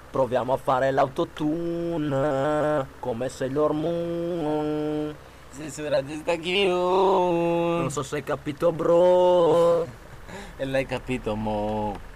Proviamo a fare l'autotune come Sailor Moon. Censura sta Non chiù. so se hai capito, bro. E l'hai capito, mo.